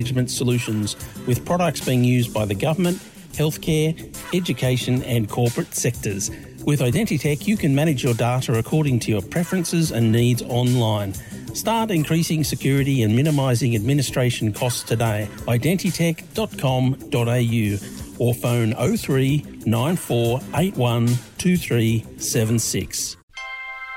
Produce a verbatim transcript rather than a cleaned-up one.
management solutions, with products being used by the government, healthcare, education and corporate sectors. With Identitech, you can manage your data according to your preferences and needs online. Start increasing security and minimising administration costs today. identitech dot com dot a u or phone oh three nine four eight one two three seven six.